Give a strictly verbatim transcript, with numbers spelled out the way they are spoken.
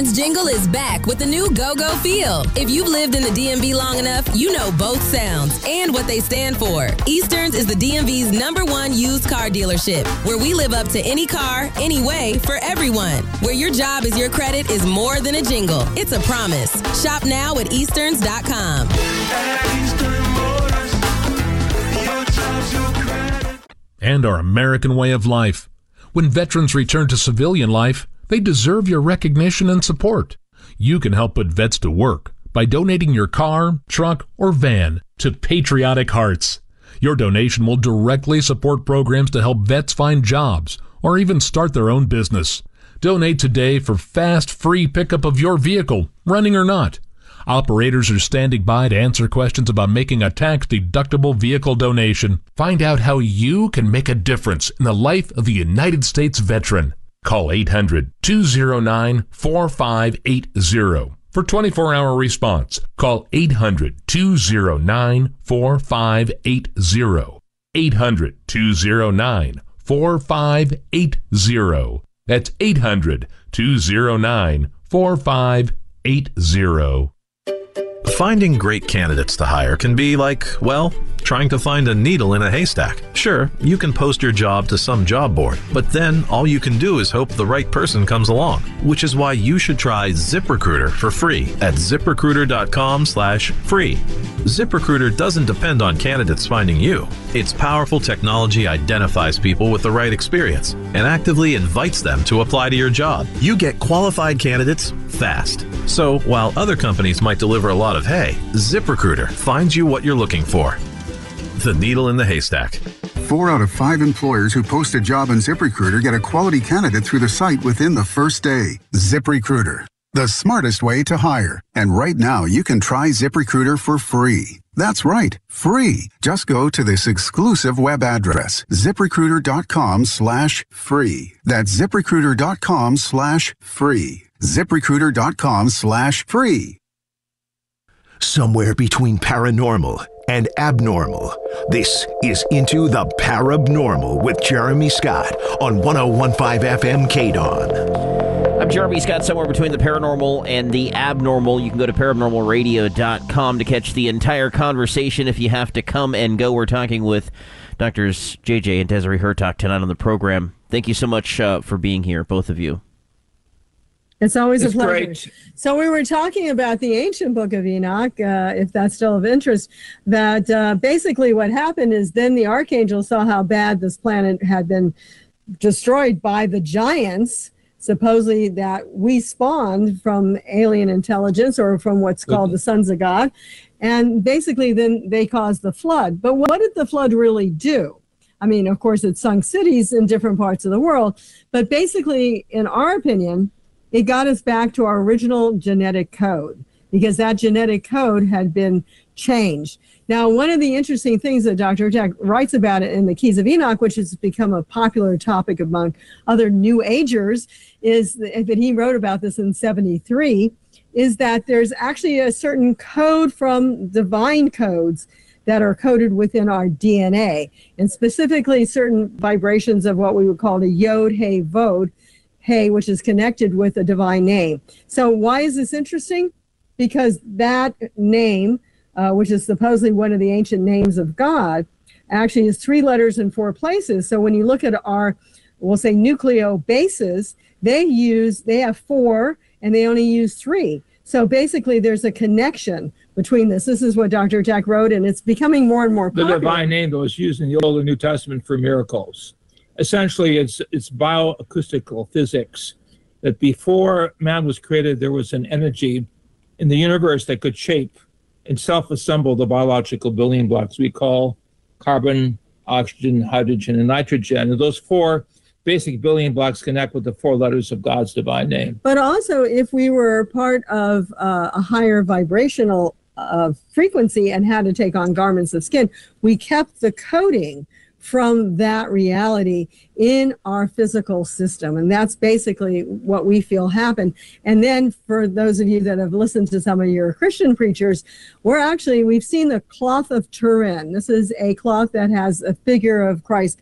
Eastern's jingle is back with the new Go-Go feel. If you've lived in the D M V long enough, you know both sounds and what they stand for. Eastern's is the D M V's number one used car dealership, where we live up to any car, any way, for everyone. Where your job is your credit is more than a jingle. It's a promise. Shop now at easterns dot com. And our American way of life. When veterans return to civilian life, they deserve your recognition and support. You can help put vets to work by donating your car, truck, or van to Patriotic Hearts. Your donation will directly support programs to help vets find jobs or even start their own business. Donate today for fast, free pickup of your vehicle, running or not. Operators are standing by to answer questions about making a tax-deductible vehicle donation. Find out how you can make a difference in the life of a United States veteran. Call eight hundred, two oh nine, four five eight oh for twenty-four hour response. Call eight hundred, two oh nine, four five eight oh. eight hundred, two oh nine, four five eight oh. That's eight hundred, two oh nine, four five eight oh. Finding great candidates to hire can be like, well, trying to find a needle in a haystack. Sure, you can post your job to some job board, but then all you can do is hope the right person comes along, which is why you should try ZipRecruiter for free at ZipRecruiter.com slash free. ZipRecruiter doesn't depend on candidates finding you. Its powerful technology identifies people with the right experience and actively invites them to apply to your job. You get qualified candidates fast. So while other companies might deliver a lot of hay, ZipRecruiter finds you what you're looking for. The needle in the haystack. Four out of five employers who post a job on ZipRecruiter get a quality candidate through the site within the first day. ZipRecruiter, the smartest way to hire. And right now, you can try ZipRecruiter for free. That's right, free. Just go to this exclusive web address, ZipRecruiter.com slash free. That's ZipRecruiter.com slash free. ZipRecruiter.com slash free. Somewhere between paranormal and abnormal, this is Into the Parabnormal with Jeremy Scott on one oh one point five F M K D O N. I'm Jeremy Scott, somewhere between the paranormal and the abnormal. You can go to paranormal radio dot com to catch the entire conversation if you have to come and go. We're talking with Doctors J J and Desiree Hurtak tonight on the program. Thank you so much uh, for being here, both of you. It's always it's a pleasure. Great. So we were talking about the ancient book of Enoch, uh, if that's still of interest, that uh, basically what happened is then the archangel saw how bad this planet had been destroyed by the giants, supposedly that we spawned from alien intelligence or from what's called the sons of God. And basically then they caused the flood. But what did the flood really do? I mean, of course, it sunk cities in different parts of the world. But basically, in our opinion, it got us back to our original genetic code because that genetic code had been changed. Now, one of the interesting things that Doctor Hurtak writes about it in the Keys of Enoch, which has become a popular topic among other New Agers, is that he wrote about this in seventy-three, is that there's actually a certain code from divine codes that are coded within our D N A, and specifically certain vibrations of what we would call the Yod, Hey, Vod, Hey, which is connected with a divine name. So why is this interesting? Because that name, uh, which is supposedly one of the ancient names of God, actually is three letters in four places. So when you look at our, we'll say nucleobases, they use, they have four and they only use three. So basically there's a connection between this. This is what Doctor Hurtak wrote, and it's becoming more and more popular. The divine name that was used in the Old and New Testament for miracles. Essentially, it's it's bioacoustical physics, that before man was created, there was an energy in the universe that could shape and self-assemble the biological building blocks we call carbon, oxygen, hydrogen, and nitrogen. And those four basic building blocks connect with the four letters of God's divine name. But also, if we were part of uh, a higher vibrational uh, frequency and had to take on garments of skin, we kept the coding from that reality in our physical system. And that's basically what we feel happened. And then for those of you that have listened to some of your Christian preachers, we're actually, we've seen the cloth of Turin. This is a cloth that has a figure of Christ